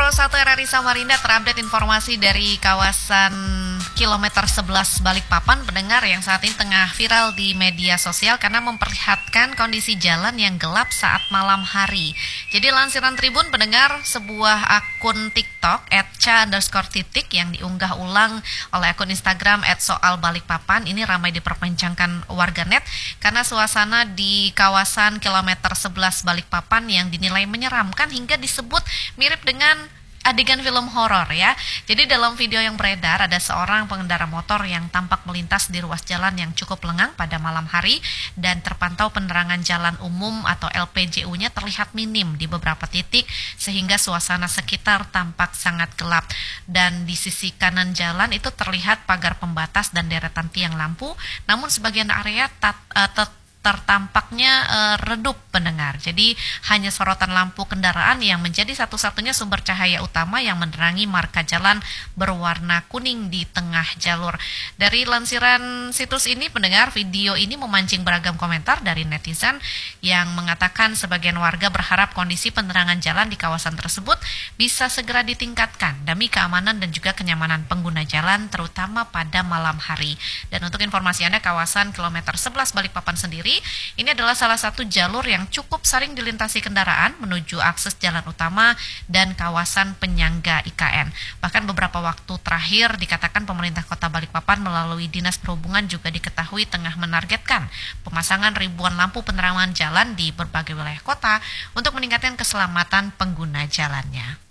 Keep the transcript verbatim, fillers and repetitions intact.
Pro satu R R I Samarinda terupdate informasi dari kawasan kilometer sebelas Balikpapan, pendengar, yang saat ini tengah viral di media sosial karena memperlihatkan kondisi jalan yang gelap saat malam hari. Jadi lansiran Tribun, pendengar, sebuah akun TikTok et ca underscore titik yang diunggah ulang oleh akun Instagram et soal Balikpapan ini ramai diperbincangkan warganet karena suasana di kawasan kilometer sebelas Balikpapan yang dinilai menyeramkan hingga disebut mirip dengan adegan film horor ya. Jadi dalam video yang beredar ada seorang pengendara motor yang tampak melintas di ruas jalan yang cukup lengang pada malam hari dan terpantau penerangan jalan umum atau L P J U-nya terlihat minim di beberapa titik sehingga suasana sekitar tampak sangat gelap. Dan di sisi kanan jalan itu terlihat pagar pembatas dan deretan tiang lampu, namun sebagian area tat, uh, tet, tertampaknya uh, redup, pendengar. Jadi hanya sorotan lampu kendaraan yang menjadi satu-satunya sumber cahaya utama yang menerangi marka jalan berwarna kuning di tengah jalur. Dari lansiran situs ini, pendengar, video ini memancing beragam komentar dari netizen yang mengatakan sebagian warga berharap kondisi penerangan jalan di kawasan tersebut bisa segera ditingkatkan demi keamanan dan juga kenyamanan pengguna jalan terutama pada malam hari. Dan untuk informasi Anda, kawasan kilometer sebelas Balikpapan sendiri ini adalah salah satu jalur yang cukup sering dilintasi kendaraan menuju akses jalan utama dan kawasan penyangga I K N. Bahkan beberapa waktu terakhir dikatakan pemerintah Kota Balikpapan melalui Dinas Perhubungan juga diketahui tengah menargetkan pemasangan ribuan lampu penerangan jalan di berbagai wilayah kota untuk meningkatkan keselamatan pengguna jalannya.